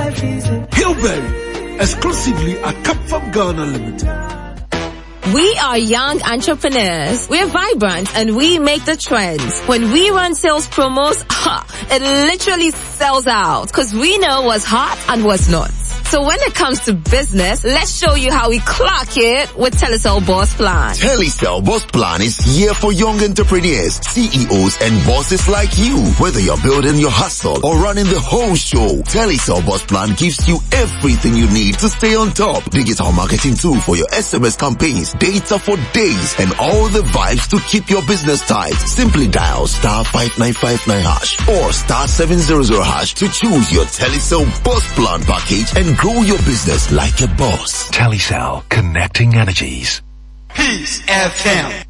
Hillberry, exclusively at Capfam Ghana Limited. We are young entrepreneurs. We're vibrant and we make the trends. When we run sales promos, it literally sells out because we know what's hot and what's not. So when it comes to business, let's show you how we clock it with Telecel Boss Plan. Telecel Boss Plan is here for young entrepreneurs, CEOs and bosses like you. Whether you're building your hustle or running the whole show, Telecel Boss Plan gives you everything you need to stay on top. Digital marketing tool for your SMS campaigns, data for days, and all the vibes to keep your business tight. Simply dial *5959# or *700# to choose your Telecel Boss Plan package and grow your business like a boss. Telecel, connecting energies. Peace FM.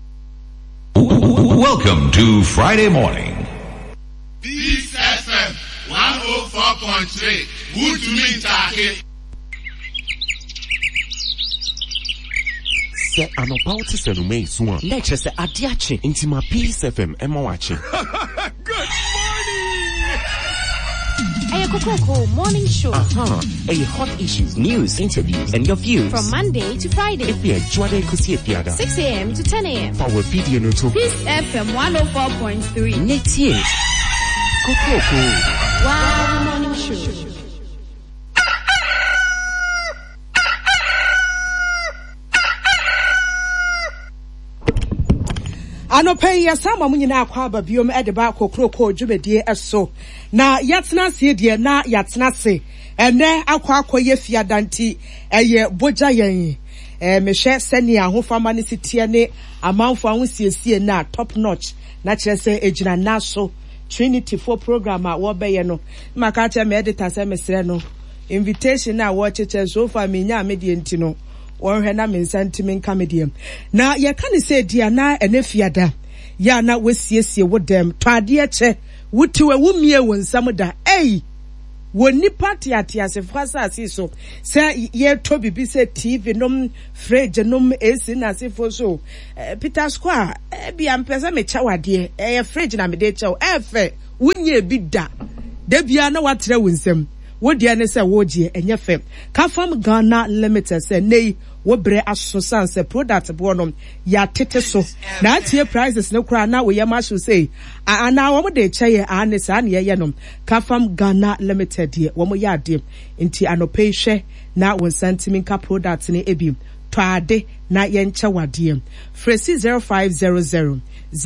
Welcome to Friday morning. Peace FM 104.3. Good to meet you. Se anopauti senume suan. Lecture se adiache intima Peace FM emawache. Good morning. Coco morning show. A hot issues, news, interviews, and your views. From Monday to Friday. If you're Juade Kusi 6 a.m. to 10 a.m. Power video no to Peace FM 104.3. Netie. Coco. Wow, morning show. Anope ya sama munyina akwa ba biom edeba kokroko dwumedie eso na yatena se die na yatena se ene akwa akoye fiadanti eye boja yen mehwe sene ahofama ne sitie ne amanfo ahosiesie na top notch na kyerese ejina naso Trinity for program a wo beye no maka cha me editor se mesre no invitation na wo cheche so fa me nya me die ntino Or na me sentiment comedian. Na ye can say dia na enefiada. Ya na wesiesie wo dem. Twade che wuti we wumie won samuda. Ey. Wo nipa tiati asefrasa asiso. Se ye to bibi se TV nom fridge nom AC na asefo so. Peter Square bi ampesa me chawade. Fridge na me de chaw. Efe wunye bi da. De bia na watre wonsem. Wo dia ne se wo gie enye fem. Capfam Ghana Limited se nei wo bre aso sanse product bo no ya tete so na atie prices ne kura na wo yema so say ana wo de cheye ane sa na ye no Capfam Ghana Limited ye wo mo ya de nti anope hwe na won sentimental product ne ebi to ade na ye nche wade fresi 0500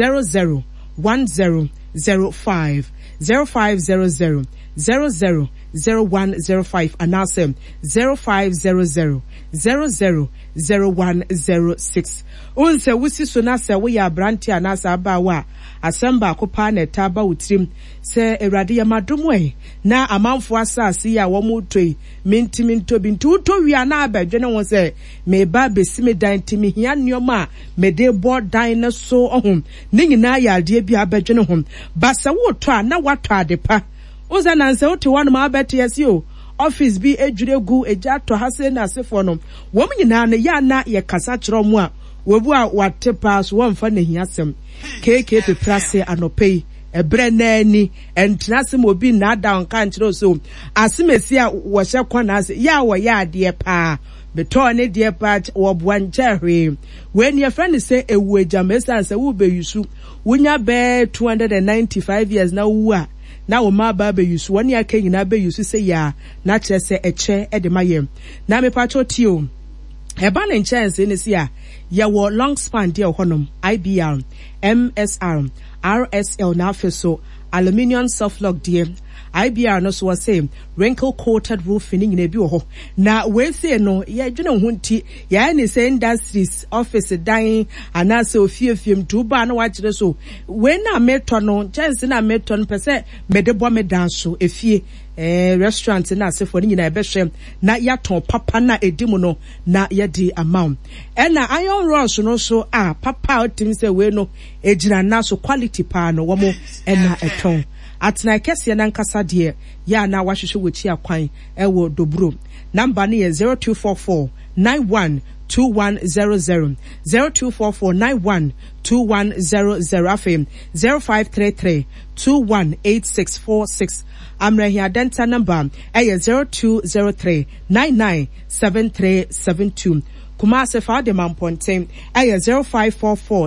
001005 0500 000105 and now 0500 000106. Unse wusi so na se we ya branti anasa abawa asamba akopa na taba utrim se erade ya madomwe na amanfo asase ya wo mutoi minto bintu to wi na abadwene won se me ba besime dan timi hia nioma me de board dan na so ohum ne nyina ya ade bi abadwene hom basa wo to na wato adepa Oza nanse wote wanu maabete yasio office bi ejure gu ejato hase na asefo no wo nyina na ya na ye kasa kyerɛ mu a wobu a wate pass wo mfa na hiasem keke peprase anopei ebre na ani entrase mo bi na da nka nkyerɛ so asemesi a wo hye kwana ase ya wo ya ade pa beto ne de pa wo boanche hwe when your friend say ewu ejamesa say wo be yusu wonya be 295 years na wu a na wo ma ba be yusu woni aka nyina be yusu se ya na kire se eche e de mayem na me pacho tio e ba na chance ni se a ye wo long span de honom IBR MSR RSL na feso aluminium soft lock de IBR no so say wrinkle coated roofing nyina bi wo ho na we say no ye dwene ho nti ya ni say industries office dan anase ofiefiem tu ba na wa kire so we na meto no chance na meto no pese medebo medan so efie restaurant na asefo nyina ebehwe na yaton papa na edimu no na yedi amount na iron rods no so papa otim say we no ejina na so quality pa no wo mo na eton atna kese na nkasa de ya na wahwehwe wechi akwan ewo dobro number ne 0244 91 2100 0244912100 afem 0533 218646 Amrahia Denta number 0203 997372 Kumase Fademan Ponte 0544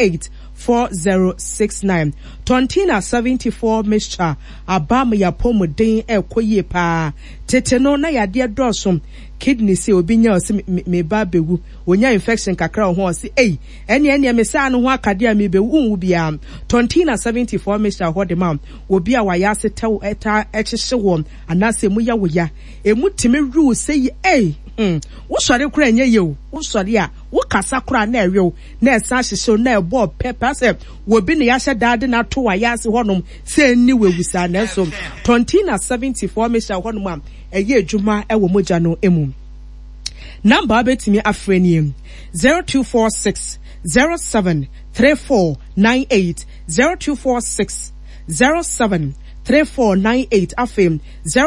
684069 Tontina 74 Mixture Abam ya pomodin ekoye pa teteno na yade dosum kidney se obinya o se me ba bewu onya infection kakra ho se ene me sa no ho akade a me bewu nwu bia Tontina 74 Mixture ho de mam obi a waya se tew eta ekyehye wo anase mu ya wo ya emu timi ru se wo sori kura enye ye wo sori a wo kasa kura na ewe na esa hyehye na ebo pepper se wo bi ne ya hye dade na to wa ya se honom se ni wewusa na so Tontina 74 Mixture honom am eye adwuma ewo moja no emu number betimi afreni 0246 073498 0246 073498 afem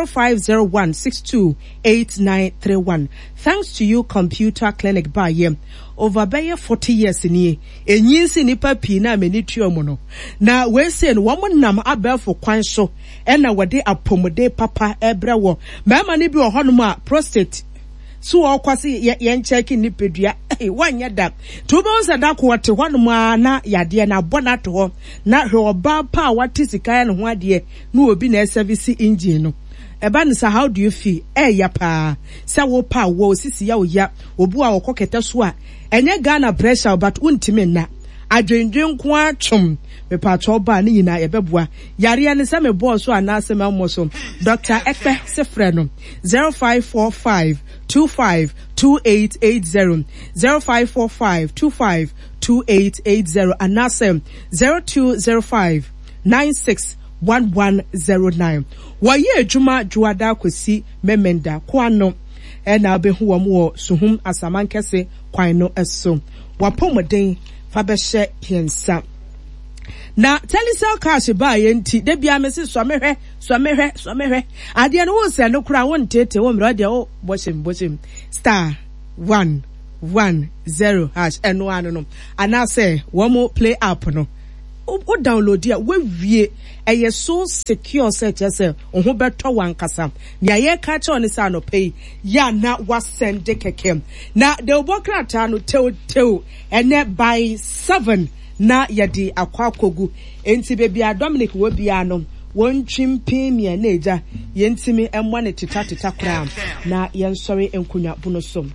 0501628931 thanks to you computer clinic by here over by 40 years in enyinsi nipa pi na meni tuomo no na we say no womonam abelfo kwan so na wode apomode papa ebrewo mama ni bi ohonum a prostate so okwase yen check ni pedua wanya da to be onsa da ko wote honum na yade na bona to ho na hwe oba pa wate sika no ho ade na obi na service engine no eba nsa how do you feel ya pa sa wo pa wo sisi ya wo ya obu a wokoketa so a enye Ghana pressure but untime na adwendwen ko atwom me pa choba ni nyina yebeboa yare ne se me boss so anase me amoso Dr. Ekpe sefre no 0545 252880 0545 252880 anase 0205 961109 waye adwuma juada kwesi memenda kwano na behu wo suhum asamankese kwan no eso wapomoden fa behye piensa na telecell cash ba yenti de bia mesi so mehwe ade no wo se no kura won tete wo mra de wo bochim star 110 hash eno anu no ana say wo mo play app no o download ya we wie eye so secure say just ho beto wankasa na ye ka che on say no pay ya na wa send kekem na de obokrata no tew ene by 7 na yadi akwakogu enti bebia Dominic wo bia no won twimpin me na eja yentimi emmo ne teta kra na yensori enkunya bunosom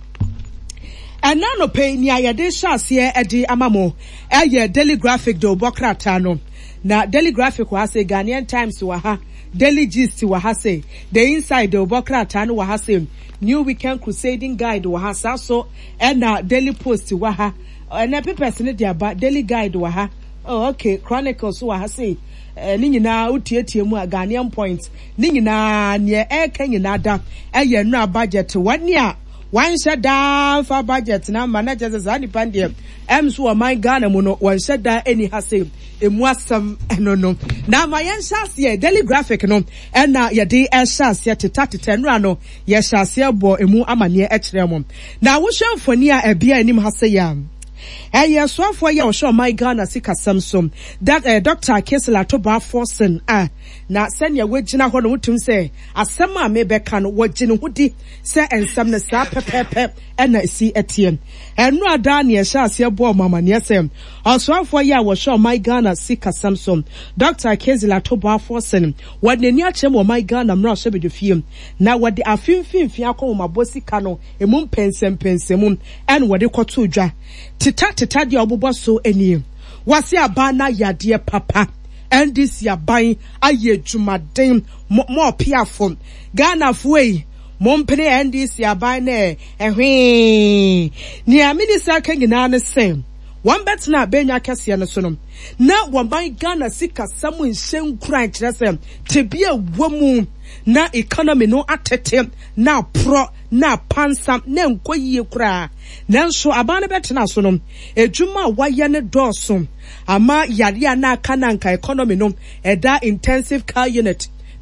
anano pay ni ayade hyase edi amamo eye daily graphic do bokrata no na daily graphic wa say Ghanaian Times wa ha daily gist wa ha say the inside do bokrata no wa ha say new weekend crusading guide wa ha so na daily post wa ha na papers ne dia ba daily guide wa ha oh okay chronicles wa ha say ni nyina utietie mu a Ghanaian point ni nyina ne eka nyina da eye no budget wani a one shut down for budget na managers zani pandie so my Ghana mu no one shut down any hase emuasam no na ma yen shase daily graphic no na ye de shase teta no ano ye shase bo emu amane e kire mo na wo hwemfoni a bia anim hase ya so for ya show my Ghana sika samsom that Dr. Kesela Toba Forsen na send ya wegina ho no mutum say asem a mebeka no wogine hudi say ensam na sa pepepe na si etiem enu ada na ye hyase bo mama ne sem so for ya wo show my Ghana sika samsom Dr. Kesela Toba Forsen wadani achem wo my Ghana mra so bedofiem na wade afimfimfi akoma bosika no emum pensem en wade kwoto dwa tita dia obobo so eni wase abana yade papa and this yaban aye jumaden mo piafom Ghana fuei mompene and this yaban ne ehwe ni aminisa kangina ne sem one bet na benya kese ne so no na waban Ghana sika samu nshen kran kyerese tebia wamu na economy no atete na pro na pansam na nkoyie kura nanso abane betena so no edwuma waye ne doso ama yare na kananka economy no eda intensive care unit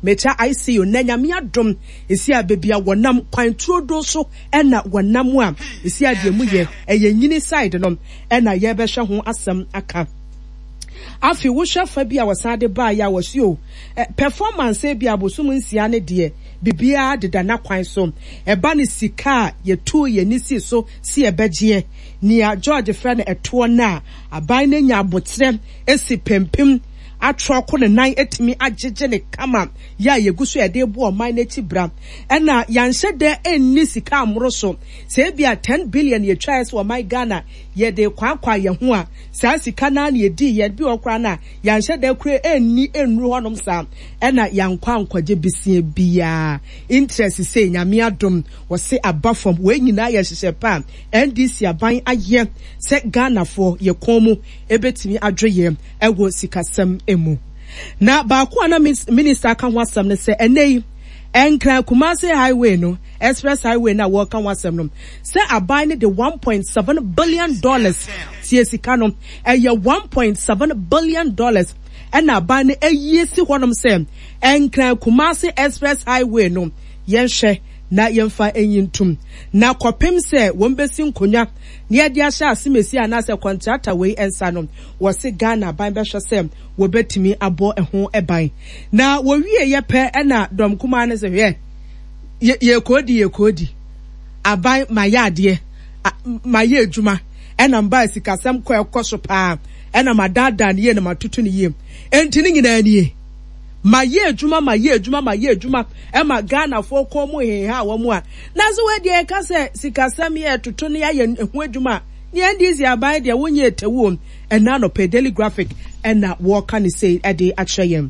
mecha ICU na nyame adom esi abebia wonam kwanturo do so na wonam a esi ade mu ye nyini side no na ye behwe ho asem aka afi wo hwefa bia wasade ba ya wasio performance bia bosum nsia ne de bibia deda na kwan so eba ne sika ye tu ye nisi so si ebegie nia George friend eto na aban na nya abotre esi pempem atroko ne nan etimi agege ne kama ya yeguso ye de bo man na tibra na yanhye de enni sika amro so se bia 10 billion ye twice wo my Ghana ye de kwakwa ye ho a sa sika na na ye di ye bi okra na yanhye de kure enni enru honom sa na yankwa nkwaje bisie bia interest say nyame adom wo se abafom we nyina ye hyehye pa NDC aban aye se Ghana for ye komu ebetimi adwoye ewo sikasem emu na baako ana minister kan wasam ne se enei enkra Kumasi highway no express highway na wo kan wasam no se aban ne de 1.7 billion dollars tie sika no eye 1.7 billion dollars ena aban ne eyesi honom se enkra Kumasi express highway no yenhwe na yemfa enyintum na kopem se wombesi nkonya ne ade ahya asemesi anase contractor we ensa no wo se Ghana ban behwe se wo betimi abo eho eban na wo wie yepe na dom kuma ne se hwe ye kodi aban mayade maye adwuma ena mba sikasem ko ekoso pa ena madada ne ye na matutu ne ye entini nyina nie maye adwuma ema Ghana for komo he ha wo mu a na so we de ka se sikasam ye toto ne ye ehu adwuma ne ndizi aban de wonye etewu ena no pe daily graphic ena wo kan say e de akyerem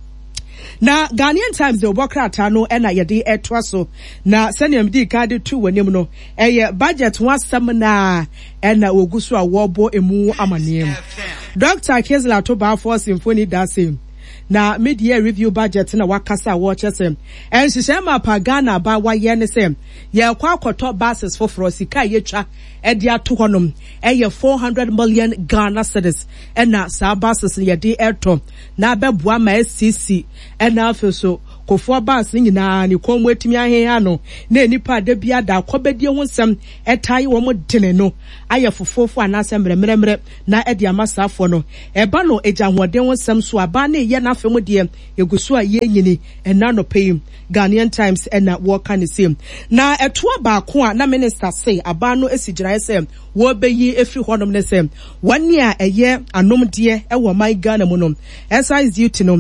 na Ghanaian Times de obokrata no ena ye de etwa so na senior mdi ka de tu wanim no eye budget wasam na ena ogusu a wo bo emu amanem Dr. Kezla to ba for symphony da same na mid-year review budget na wakasa watchesem en shisema pa Ghana ba waye ne sem ye kwa akoto buses for sika yetwa e de ato honom eye 400 million Ghana cedis na sa buses ye de erto na beboa ma SCC na afeso kofo bus nyina ni konwo etimi ahen no na nipa da bia da akobedie ho nsem etai wo mo dene no aye fofofo anasem mremremre na ede amasafo no eba no eja hoden ho nsem so aba na ye na afem de eguso a ye nyini ena no pay Ghanaian Times na wo kan same na eto ba ko a na minister say aba no esigira say wo beyi efri honom ne say wani a eye anom de e wo my Ghana mu no excise duty no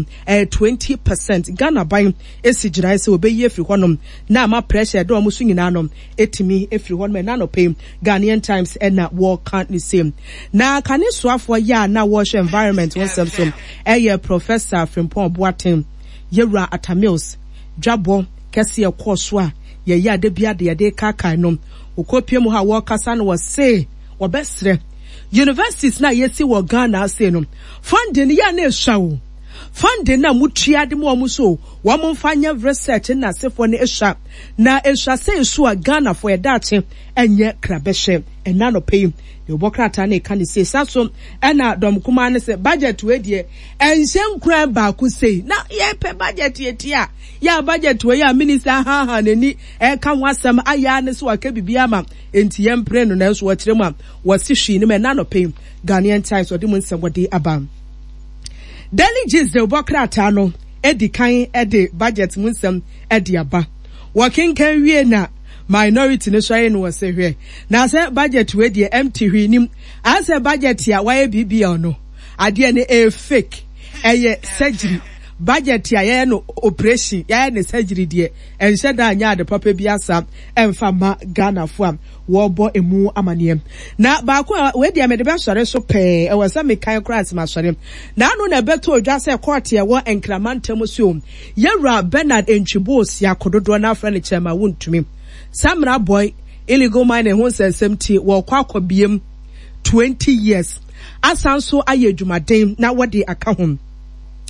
20% Ghana buy esigira say obeyi efri honom na ma pressure do omusu nyina no etimi efri honom na no pay Ghanaian Times na wo kan same na kane soafo ya na wo environment won some eye Professor Frimpong Boateng Yewra Atamils Jabo kesi ya koso a ye ya de bia de de kaka no okopie mu ha wo kasa no say obesre universities na yesi wo Ghana say no funding ya na ehwa funding na mutua de mu so wo mo fanya research na sefo na ehwa na ehwa say so a Ghana for e dache enye krabehye ena no pay the obokrata na kan say saso ena dom kuma ne say budget we de enhye nkran ba ku say na ye pe budget ye tia ya budget we ya minister ha nani e kan wasam aya ne so aka bibia ma enti ye mpre no na so wa kire mu a wasi hwi ne me na no pay Ghanaian Times odi mu nsem wode abam Daily Gist the obokrata no edi kan edi budget mu nsem edi aba working kan wie na minority ne so no wase hwe na say budget we de empty hwe nim as a budget ya why bibia no ade ne e fake eye surgery budget ya ye no operation ya ne surgery de enhye da anya de papa bi asa emfa ma Ghana fo am wo bo emu amanem na ba ko we de me de be sore so pe e wasa me kan cross ma sore na no na beto odwa say court ye wo enkramantam so Yewra Bernard Enchibos ya kododo na afra ne chema wontumi Samra boy illegal mining ho sensem wo kwakwa biem 20 years asanso ayedwumaden na wode aka hom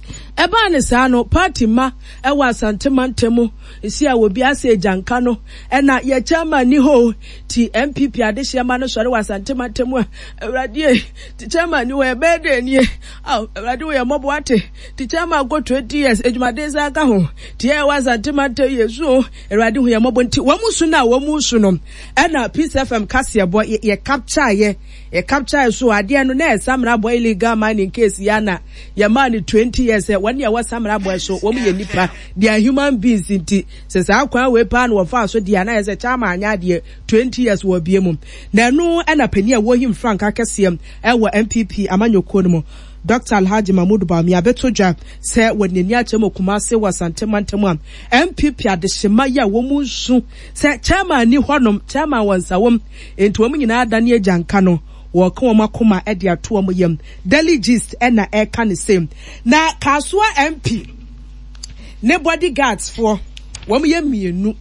eba ne saa no party ma ewa Asantema isi a obi ase janka no na ye chairman ni ho ti MPP adehia no sori wa Asantema Awurade ti chairman ni we be de ni Awurade we mobo ate ti chairman go 20 years ejumade za aka ho ti e wa Asantema Yesu Awurade ho ye mobo nti wo musu na wo musu no na Peace FM kase boy ye capture so ade no na samra boy illegal mining case ya na ye man 20 years when ye was samra boy so wo ye nipa they are human beings nti se sa kwa we pa no fa so dia na ye se chama anya de 20 years wo bie mum na no na pani a wo him Frank akesem wo MPP amanyoko no mo Dr. Alhaji Mahmoud Bami abetodwa se wonani achemo Kumase wa Asantema MPP adehima ya wo musu se chairman ni honom chairman wansawom enti wo nyina adane agyanka no wo ka wo makoma e de ato wo yam daily gist na e ka ne same na Kasua MP ne bodyguards for wo yam mienu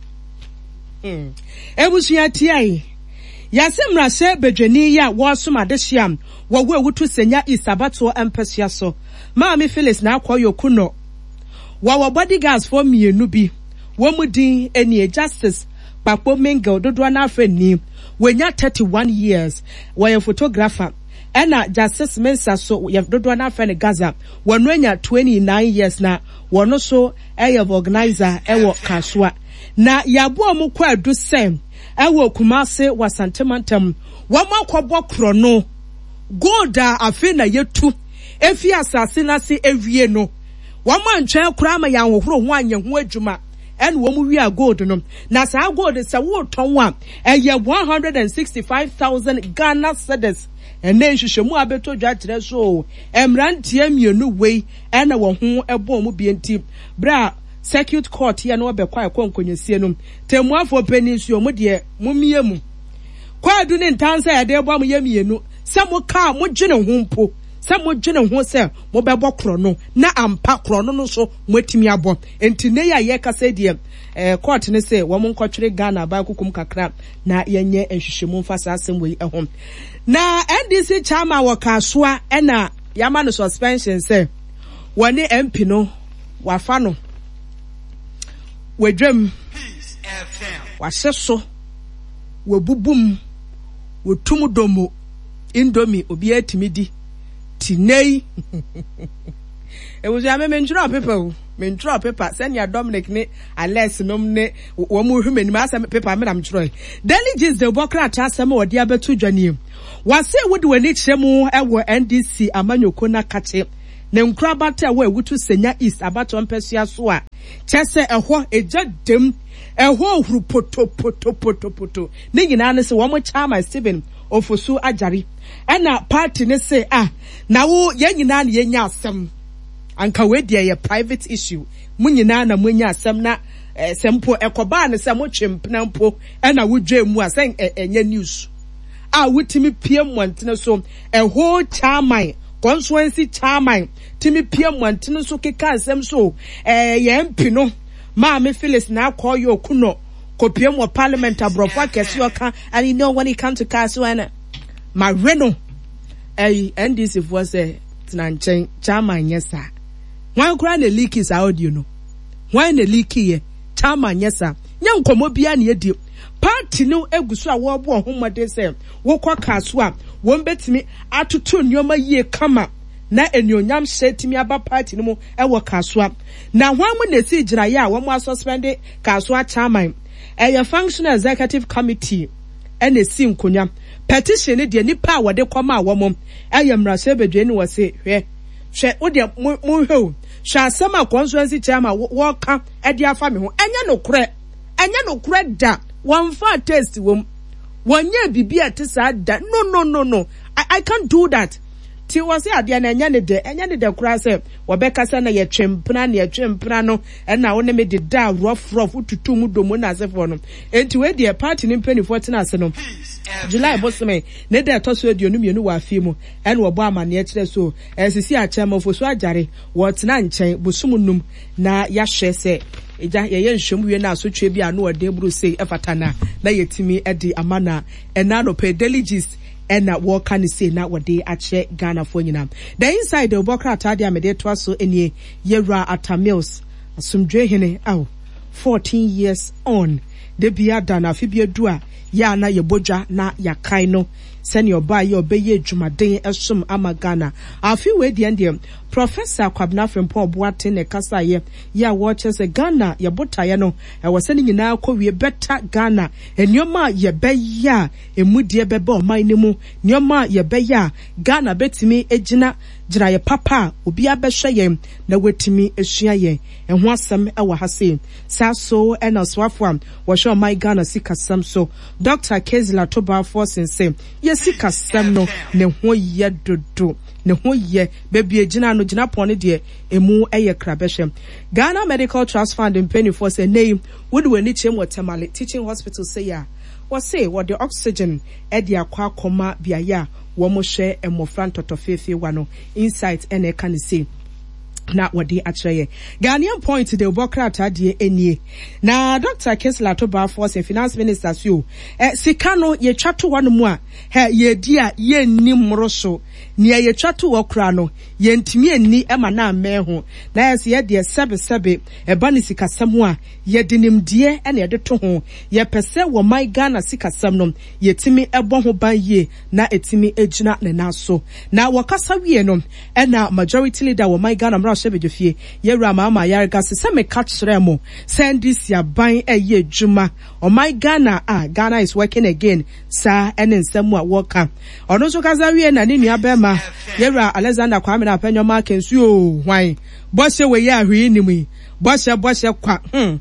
ebusua tiai yasemra se bedwani ya wo soma de hyiam wo wutu senya isabato empesua so maami Phyllis na akoyo kuno wo bodyguards for mienu bi wo mudin eni Justice Papo Mengel dodo na afani wenya 31 years wo photographer ena Justice Mensa so ye dodo na afani Gaza wono enya 29 years na wono so organizer ewo Kasua na yabo mu kwa du sem ewo Kumase wa Asantema wama kwabo krono golda afena yetu efi asase na se ewie no wama ntwen kura ma ya hohoro ho anya ho adwuma en wo mu wi gold no na sa gold se wo ton wa eye 165,000 Ghana cedis ene nhwehwemu abeto dwa kire so emrantie mienu wei ena wo ho ebo mu bienti bra circuit court ye no obekwa ekonkonyesie no temuafo peninsuo mu de mumie mu kwadu ne ntansa ya de ebo mu yemienu se mo ka mo dwene ho mpo se mo dwene ho se mo bebo kro no na ampa kro no so mwatimi abo enti ne ya ye kasa de court ne se wo mo nkotwere Ghana ba kukum kakra na yenye ehwehwemu mfasa asem we ehom na NDC chairman wo Kasua na yama no suspension se woni MP no wafa no wedwam waseso wabubum wotumudomo indomie obi atimidi tinei e was ya me ntro paper send ya Dominic ne Alex nom ne wo mu hwemani ma asem paper me na mtro daily gist de bokra ta asem odi abetu dwane wase wodi wani kyeremu ewo NDC amanyoko na kache ne nkura bata wo ewutu senya east abato mpesua so a chese eho ejadem eho huru poto ne nyina ne se wo mo chama Stephen Ofosu Ajari ena party ne se na wo ye nyina ne yenya asem anka we de ye private issue mu nyina na munya asem na sempo ekoba ne se mo twempena mpo ena wo dwemu a sen enya news wutimi PM wantene so eho chairman constituency chairman timi PM wantene so keka asem so ye MP no maami Phyllis na akoyo kuno kopiem wa parliament abrofo kesi oka and you know when it comes to Kasua ma reno NDC for say tinanchen chairman yesa wan kura na leak is audio no wan na leak ye chairman yesa nya nkomo bia na edi party no egusu a wo bo homode se wo kwa Kasua wo mbetimi atoto nyoma yie kama na enyonyam setimi aba party no mu ewo Kasua na hwan mu na si gira ya wo mu suspend Kasua chairman a functional executive committee and a sim kunya petition de nipa wode kwama awom ayamrase bedwe ni wose hwe ode mu hwe sha asema constituency chairman wo ka ede afa me ho enya no kure da one fa test wom wonye bibia te sa da no I can't do that ti wose ade na enya ne de kura se wobeka se na ye twempena no na wona me de da rough tutu mu domo na asefo no enti we de party ni mpanifo tena ase no July bosome ne de toso aduonu mienu wa afi mu ene wo bo amane kire so sisi a chairman Ofosu Ajare wo tena nchen bosum num na ya hwe se eja ye nhwem wie na asotwe bi anu ode buru sei efatana na yetimi edi amana ena no pe daily gist ena woka ni say na wode ache Ghana for nyina the inside the obokra atade amede to aso enie Yewura Atamils asumdwe hene 14 years on de bia dana afibia dua ya na yebodwa na yakai no senior ba ye obeye dwumaden esom ama Ghana afi we de ende Professor Kwabena Frimpong Boate ne kasa ye ya watch se Ghana yebotaye no e wose ni nyina akɔwie better Ghana enioma ye beya emudie bebe oman ni mu nioma ye beya Ghana betimi egina gira ye papa obi abehwe ye na wetimi esua ye ɛho asɛm ɛwɔ ha se saso ɛna swafo wo hwe oman Ghana sikasɛm so Dr. Kezla Toba Forsense ye sikasɛm no ne ho ye dodo ne ho ye bebi egina no gina pon de emu eye krabehwe Ghana Medical Trust Fund in penny for say name would we need chem Tamale Teaching Hospital say ya say what the oxygen e de akwa koma biaya wo mo hwe emofran totofefe wano insight ene kan say na wadi atreye Ghanaian point de obokra atade enie na Dr. Kezla Toba Force Finance Minister so sika no ye twato wano mu a ye di a ye nni mmoroso ne ye twato wakura no ye ntimi enni ema na ameho na yes ye de sebe eba ne sikasam a ye de nimdie ene ye de to ho ye pese wo my Ghana sikasam no ye timi ebo ho ban ye na etimi ejina ne naso na wakasa wie no ena majority leader wo my Ghana Shebejofie Yewura Mama Yarga se me catchere mo send this ya ban eye djuma o my Ghana Ghana is working again sa ene nsemu a worka ono so kaza wie na ne nua bema Yewura Alexander Kwame na penyo ma kensu o hwan bose we ya hwi nim bose kwa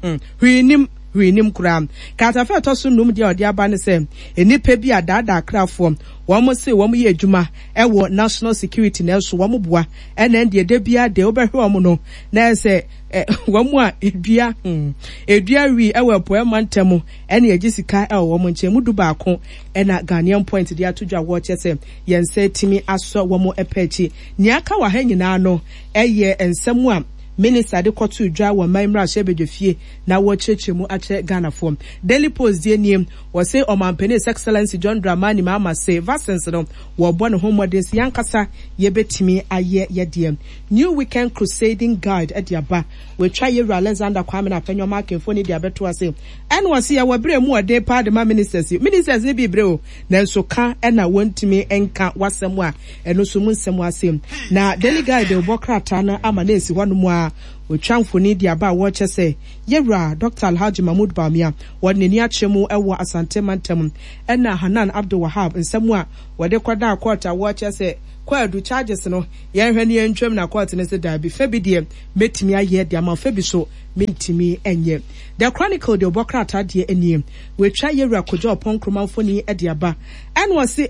hwi nim kura kata fe to so num dia odi aba ne se enipa bi adada akrafo womo se womo ye adwuma ewo national security na so womo boa ene de de bia de obehwe womo no na se womo a edua wi ewo poema ntemu ene agisika ewo womo nche mudu baako ena Ghanaian point de atodwa wo che se yense timi aso womo epachi ni aka wa ha nyina no eye ensemu a Minister de kotu dwa wa Maimra Shebejofie na wo chechemu ache Ghana form Daily Post die niem wo say Omampene Excellency John Dramani Mahama say vaccines no wo bo ne homodens yankasa yebetimi aye yediem New Weekend Crusading Guide ediaba we try Yewura Alexander Kwame na penyo makemfo ni dia beto ase en wo say wa bre mu ode pa de ma ministers ni bi bre o na nso ka na wontimi enka wasem a eno so mu nsem ase na Daily Guide obokrata na ama na esi hono mu a Ochamfo ni dia ba wo che se Yewura Dr. Alhaji Mahmoud Bamia wodne ni achemu ewo Asante Mantam ena Hanan Abdul Wahab nsemu a wode kwada court a wo che se kwadu charges no yenhwe ni entwem na court ne se da bi fa bi de metimi aye de ama fa bi so mentimi enye The Chronicle de obokra atade eniem we twa Yewura Kojo Oponkromafo ni e de aba en wo se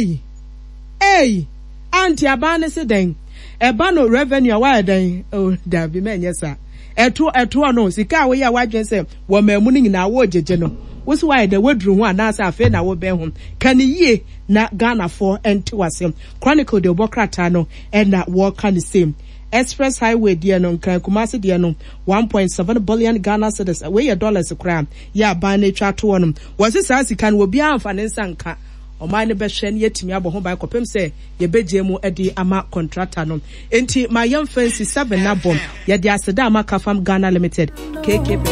anti aba ne se den eba no revenue wa dan oh da bi menye sa eto no sika we ya wadwen se wo mamu ni nyina wo jeje no wo si wa da wadru ho anasa afa na wo be ho kan yie na Ghana for enti wasem Chronicle de obokrata no na wo kan same Express Highway dia no kan Kumasi dia no 1.7 billion Ghana cedis we ya dollars kra ya ban na twa to no wo si sa sika no obi amfa ne nsanka Oman ne behwe ne yetimi abɔ ho ban kopem se ye begye mu edi ama contractor no enti my young fancy 7 na bom ye de aseda ama Kafam Ghana Limited KKP